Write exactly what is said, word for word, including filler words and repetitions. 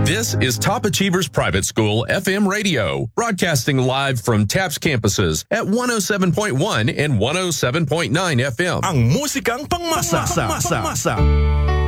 This is Top Achievers Private School F M Radio, broadcasting live from TAPS campuses at one oh seven point one and one oh seven point nine F M. Ang musikang pangmasa. Masa. Masa.